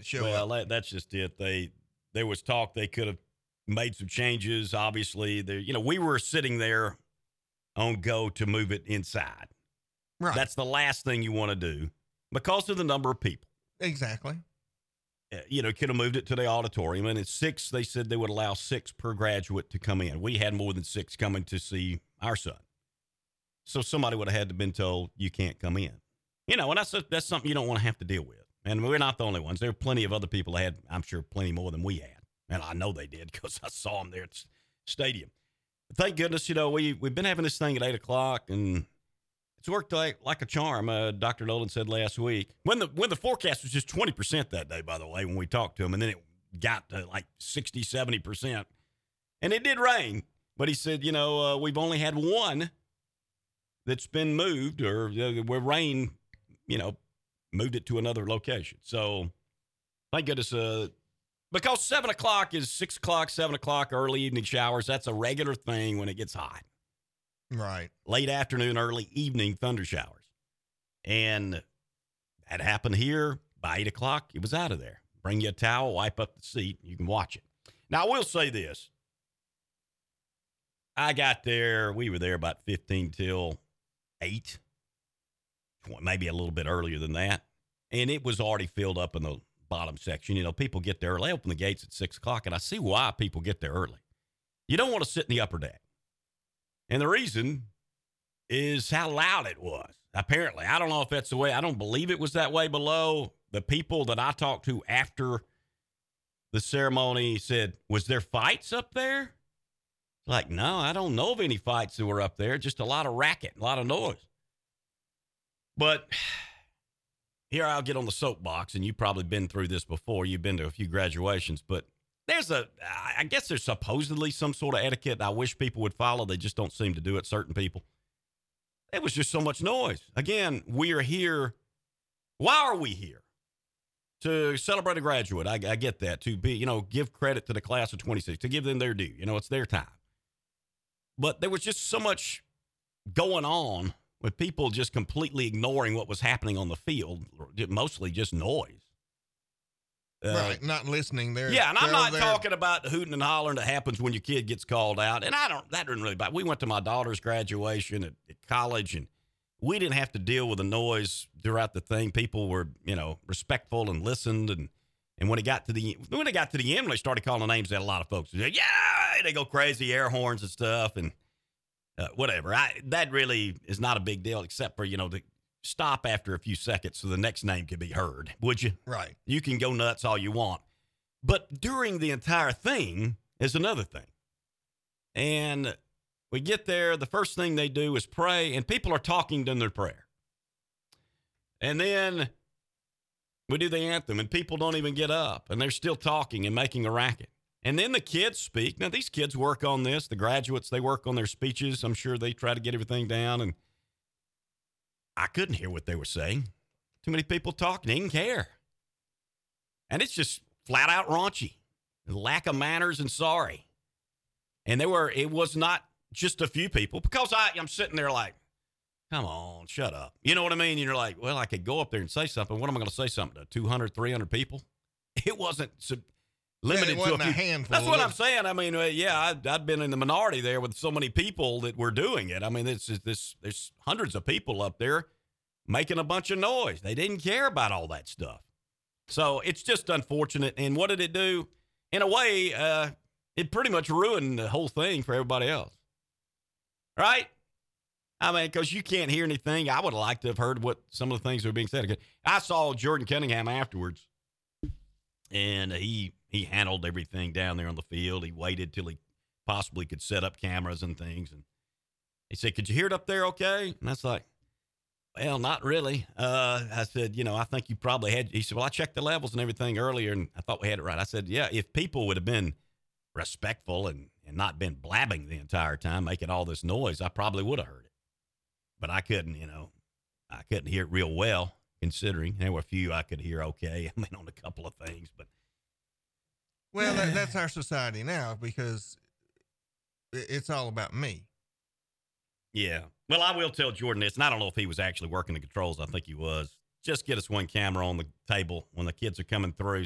show Well, up. that's just it. There was talk they could have made some changes. Obviously, we were sitting there on go to move it inside. Right. That's the last thing you want to do because of the number of people. Exactly. Could have moved it to the auditorium. And at 6, they said they would allow 6 per graduate to come in. We had more than 6 coming to see our son. So somebody would have had to been told, you can't come in. And that's something you don't want to have to deal with. And we're not the only ones. There are plenty of other people that had, I'm sure, plenty more than we had. And I know they did because I saw them there at the stadium. But thank goodness, we've been having this thing at 8 o'clock, and it's worked like a charm. Dr. Nolan said last week. When the forecast was just 20% that day, by the way, when we talked to him, and then it got to like 60, 70%. And it did rain. But he said, we've only had one that's been moved or where rain, moved it to another location. So thank goodness, because 7 o'clock is 6 o'clock, 7 o'clock, early evening showers. That's a regular thing when it gets hot. Right. Late afternoon, early evening thunder showers. And that happened here by 8 o'clock. It was out of there. Bring you a towel, wipe up the seat. You can watch it. Now, I will say this. I got there. We were there about 15 till 8, maybe a little bit earlier than that. And it was already filled up in the bottom section. People get there early. They open the gates at 6 o'clock, and I see why people get there early. You don't want to sit in the upper deck. And the reason is how loud it was. Apparently, I don't know if that's the way. I don't believe it was that way below. The people that I talked to after the ceremony said, was there fights up there? Like, no, I don't know of any fights that were up there. Just a lot of racket, a lot of noise. But here I'll get on the soapbox, and you've probably been through this before. You've been to a few graduations, but I guess there's supposedly some sort of etiquette I wish people would follow. They just don't seem to do it, certain people. It was just so much noise. Again, we are here. Why are we here? To celebrate a graduate. I get that. To be, give credit to the class of 26, to give them their due. It's their time. But there was just so much going on with people just completely ignoring what was happening on the field, mostly just noise. Right, not listening there. Yeah, and I'm not talking about the hooting and hollering that happens when your kid gets called out. And that didn't really bother. We went to my daughter's graduation at college, and we didn't have to deal with the noise throughout the thing. People were, respectful and listened. And when it got to the end, they started calling names that a lot of folks said, yeah, they go crazy, air horns and stuff, and whatever. That really is not a big deal, except for, to stop after a few seconds so the next name can be heard, would you? Right. You can go nuts all you want. But during the entire thing is another thing. And we get there, the first thing they do is pray, and people are talking during their prayer. And then we do the anthem, and people don't even get up, and they're still talking and making a racket. And then the kids speak. Now, these kids work on this. The graduates, they work on their speeches. I'm sure they try to get everything down, and I couldn't hear what they were saying. Too many people talking. They didn't care. And it's just flat out raunchy. Lack of manners and sorry. And it was not just a few people, because I'm sitting there like, come on, shut up. You know what I mean? And you're like, well, I could go up there and say something. What am I going to say something to 200, 300 people? It wasn't limited it wasn't to a few. handful. That's what I'm saying. I mean, I'd been in the minority there with so many people that were doing it. I mean, there's hundreds of people up there making a bunch of noise. They didn't care about all that stuff. So it's just unfortunate. And what did it do? In a way, it pretty much ruined the whole thing for everybody else. Right? I mean, because you can't hear anything. I would have liked to have heard what some of the things that were being said. I saw Jordan Cunningham afterwards, and he handled everything down there on the field. He waited till he possibly could set up cameras and things. And he said, could you hear it up there okay? And I was like, well, not really. I said, I think you probably had. He said, well, I checked the levels and everything earlier, and I thought we had it right. I said, yeah, if people would have been respectful and not been blabbing the entire time, making all this noise, I probably would have heard it. But I couldn't, I couldn't hear it real well, considering there were a few I could hear okay. I mean, on a couple of things, but. Well, that's our society now, because it's all about me. Yeah. Well, I will tell Jordan this, and I don't know if he was actually working the controls. I think he was. Just get us one camera on the table when the kids are coming through.